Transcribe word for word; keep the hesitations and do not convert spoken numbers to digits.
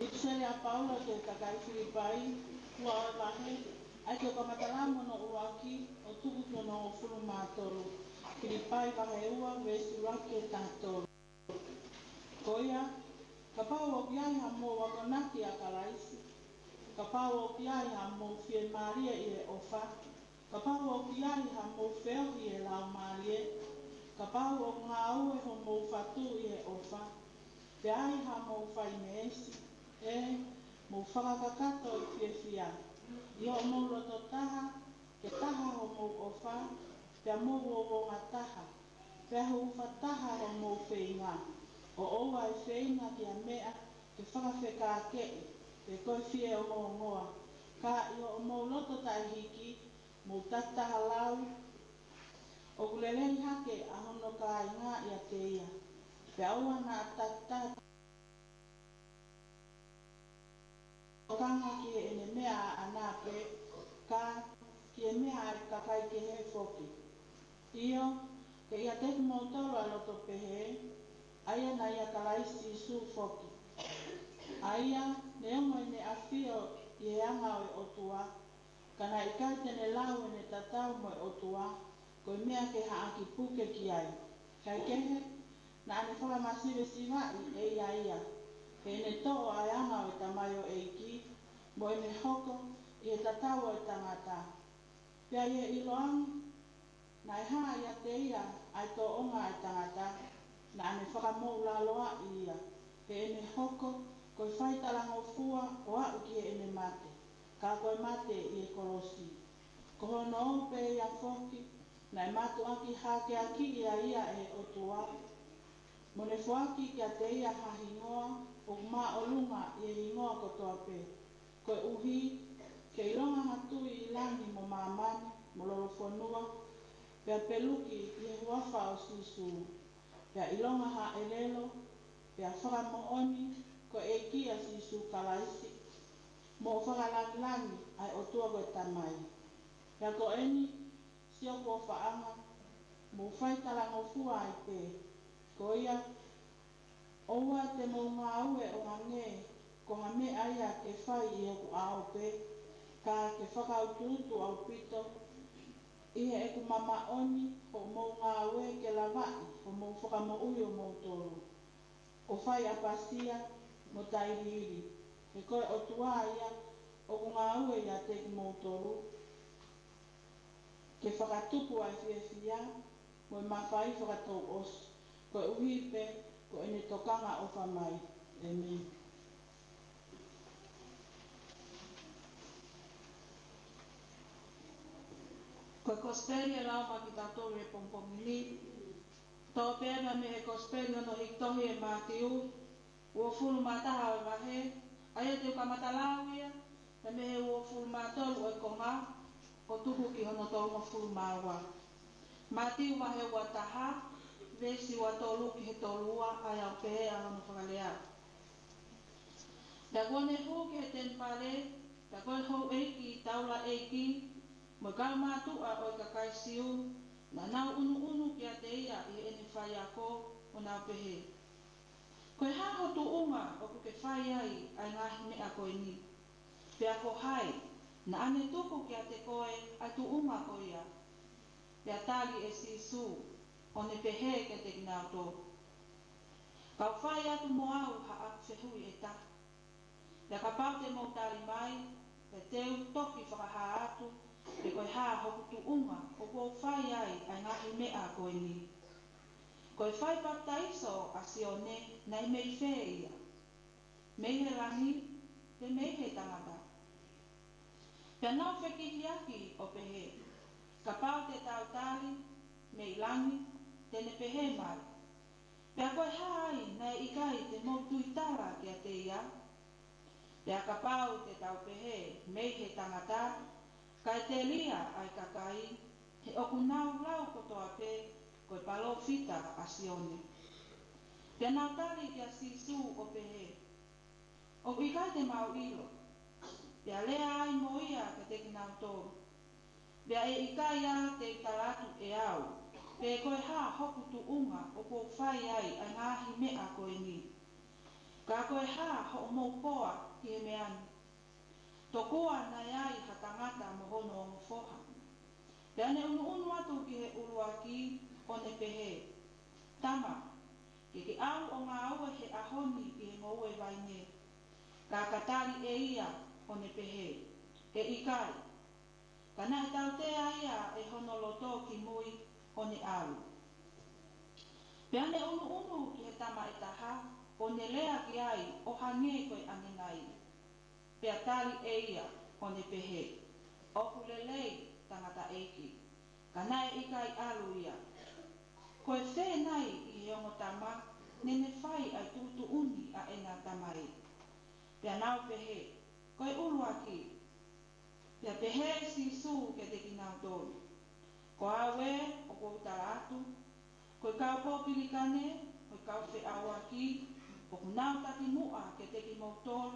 Sele a Paula ke takai Filipai, ua o lahe, ai ke kamatalamu no uaki, o tuku no fulu mātoro. Filipai wahe ua, vesu rake tātoro. Koia, ka pau o kiai ha mo wakonaki a kalaisi. Ka pau o kiai ha mo fie maria i e ofa. Ka pau o kiai ha mo feo i e lau marie. Ka pau o ngā ue ho mo fatu i e ofa. Te ai ha mo fai meesi. E mo whakakakato i fie fia. I o mo roto taha, ke taha ho mo ofa. Te mo o o ngā taha. Te ho ufa taha ho mo whainga. O oa e whainga ki a mea ke whakawheka a kei, te koe fie o mo ngoa. Ka i o mo loto tai hiki, mo tataha lau, o kulelei hake a hono ka i ngā i a te ia. Pe aua na tataha, o kanga ki e ne mea a anape, ka ki e mea e kakai ke he foki. Io, ke ia te mo tolo a loto pehe, aia na ia kalaisi su foki. Aia, ne ongo ne afio i e anga o e otua, kana i kai tene lau e ne tatau mo e otua, ko i mea ke haaki puke ki ai. Kai kehe, na ane whaka masive siwai e ia ia, ke ne to'o ai anga o e tamayo e iki, mo e ne hoko i e tatau o e tangata. Pea i e iloangi, na e haa ia te ia ai to onga e tangata, na ane whakamou la loa i ia, ke ene hoko, koe whaitalango fua o au ki e ene mate, ka koe mate i e kolosi. Ko hono o pe ia foki, na e matu aki hake aki ia ia e otua, mo ne fuaki ki a te ia hahingoa, o ma o lunga i e ingoa kotoa pe. Koe uhi, ke ilonga hatu i ilangi mo mamani, mo lolo whanua, pea peluki i e huafa o sisu. Pea ilonga ha elelo, pea whaka oni, ko e kia sisu kalaisi, mo whakalangilangi ai o tua koe tamai. Pea ko eni, sio kua whaanga, mo whaitalango fua ai pe, ko ia, oua te mo ngā ue o hange, ko ha me aia ke whai i oku ao pe, ka ke whakaututu au pito, Ihe e ku mama oni, ho mo ngā ue ke lawai, ho mo whakamo ui o mo toro. O whai apasia, mo tairiri. He koe o tua ia, o ku ngā ue ia te ki mo toro. Ke whakatupu ai fia fia, mo i mawhai whakatou os. Koe uhi pe, ko ene tokanga o whamai. Amen. Koe kosperi e lau maki tātou e pompomili. Tō pēna me e kosperi ono hiktohi e mātiu. Ua fulu mātaha o wahe. Aia te uka matalau ia. Te me he ua fulu mātolu e konga. O tuku ki hono tōnga fulu māua. Mātiu wahe ua taha. Vesi ua tolu ki he tolua. Ai au pehe a hono whakalea. Te kone hou ki he tenpare. Te kone hou eiki, taula eiki. Mo kau mātu a oi kakai siu, na nau unu unu ki a te ia i ene whai ako o nau pehe. Koe haho tu unga o kuke whai ai ai ngahi mea koe ni. Pea ko hai, na ane tuku ki a te koe ai tu unga ko ia. Pea tali e sisu, o ne pehe ke te kinau tō. Kau whai atu mo au ha aku se hui e ta. Pea ka pau te mo tali mai, pe teu toki whakaha atu, e koe haa hoku tu unga o kou whai ai ai ngahi mea koe ni. Koe whai baptaiso a sione nei mei whē ia. Mei he rangi, te mei he tangata. Pea nau whekihi aki o pehe. Ka pau te tau tali, mei langi, tene pehe mai. Pea koe haa ai nei ikai te moutui tara ki a te ia. Pea ka pau te tau pehe, mei he tangata, kai te lia ai kakai, he oku nau lau kotoa pe, koe palo fita a sione. Pea nau tali ki a sisu o pehe. O ikai te mau ilo. Pea lea ai mo ia ka te kinau tōru. Pea e ikai a te itaratu e au. Pe koe ha hoku tu unga o kou whai ai ai ngahi mea koe ni. Ka koe ha ho mo poa ki he meani. Tokoa na iai ha tangata mo hono o mofoha. Pea ne unu unu atu ki he urua ki o ne pehe. Tama, ke ke au o ngā ue he ahoni ki he ngoue vaine. Ka katari e ia o ne pehe. E ikai. Ka na e tau te ia e hono loto ki mui o ne au. Pea ne unu unu ki he tama e taha, o ne lea ki ai o hange koe anginai. Pea tali e ia o ne pehe. O kulelei tangata eiki. Ka na e ikai alu ia. Koe whenai i he ongo tama, ne ne whai ai tutu uni a ena tamai. Pea nau pehe, koe urua ki. Pea pehe si su ke te ki nau tolu. Ko awe o ko utara atu, koe kau pōpili kane, koe kau whe awa ki, o ku nau taki mua ke te ki mau tolu,